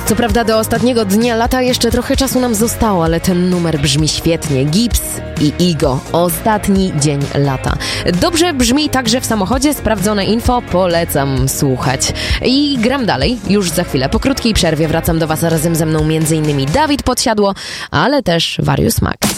Co prawda do ostatniego dnia lata jeszcze trochę czasu nam zostało, ale ten numer brzmi świetnie. Gibbs i Igo. Ostatni dzień lata. Dobrze brzmi także w samochodzie. Sprawdzone info. Polecam słuchać. I gram dalej. Już za chwilę. Po krótkiej przerwie wracam do Was razem ze mną m.in. Dawid Podsiadło, ale też Warius Max.